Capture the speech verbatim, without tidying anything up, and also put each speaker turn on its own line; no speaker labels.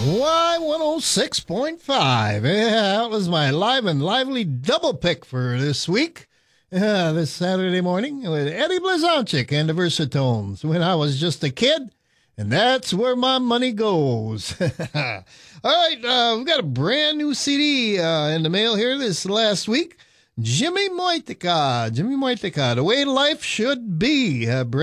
Y one oh six point five. Yeah, that was my live and lively double pick for this week. Uh, this Saturday morning with Eddie Blazonczyk and the Versatones. When I was just a kid, and that's where my money goes. All right, uh, we've got a brand new C D uh, in the mail here this last week. Jimmy Moitica. Jimmy Moitica, The Way Life Should Be. Uh,